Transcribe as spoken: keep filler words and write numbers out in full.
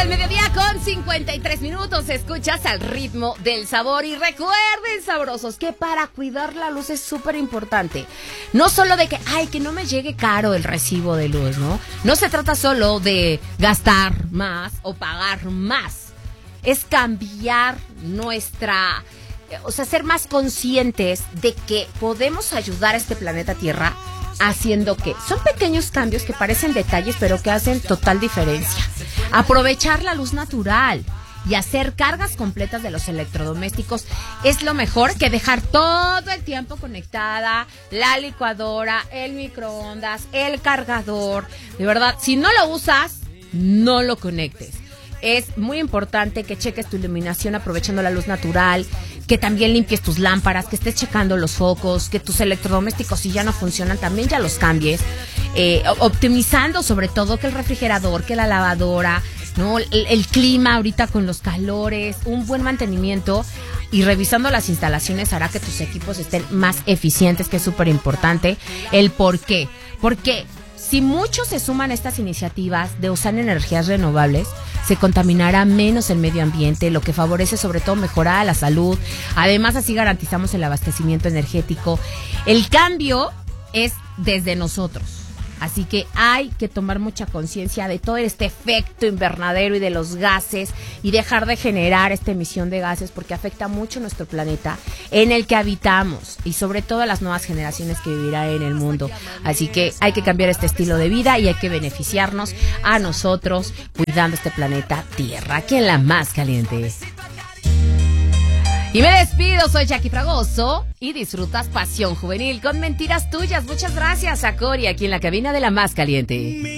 Al mediodía con cincuenta y tres minutos escuchas Al Ritmo del Sabor. Y recuerden, sabrosos, que para cuidar la luz es súper importante. No solo de que, ay, que no me llegue caro el recibo de luz, ¿no? No se trata solo de gastar más o pagar más. Es cambiar nuestra... O sea, ser más conscientes de que podemos ayudar a este planeta Tierra haciendo que son pequeños cambios que parecen detalles, pero que hacen total diferencia. Aprovechar la luz natural y hacer cargas completas de los electrodomésticos es lo mejor que dejar todo el tiempo conectada la licuadora, el microondas, el cargador. De verdad, si no lo usas, no lo conectes. Es muy importante que cheques tu iluminación aprovechando la luz natural, que también limpies tus lámparas, que estés checando los focos, que tus electrodomésticos, si ya no funcionan, también ya los cambies, eh, optimizando sobre todo que el refrigerador, que la lavadora, ¿no? El, el clima ahorita con los calores, un buen mantenimiento y revisando las instalaciones hará que tus equipos estén más eficientes, que es súper importante. El por qué, porque si muchos se suman a estas iniciativas de usar energías renovables, se contaminará menos el medio ambiente, lo que favorece sobre todo mejorar la salud. Además, así garantizamos el abastecimiento energético. El cambio es desde nosotros. Así que hay que tomar mucha conciencia de todo este efecto invernadero y de los gases y dejar de generar esta emisión de gases porque afecta mucho nuestro planeta en el que habitamos y sobre todo a las nuevas generaciones que vivirán en el mundo. Así que hay que cambiar este estilo de vida y hay que beneficiarnos a nosotros cuidando este planeta Tierra, aquí en la más caliente. Y me despido, soy Jackie Fragoso y disfrutas Pasión Juvenil con Mentiras Tuyas. Muchas gracias a Cori aquí en la cabina de la más caliente.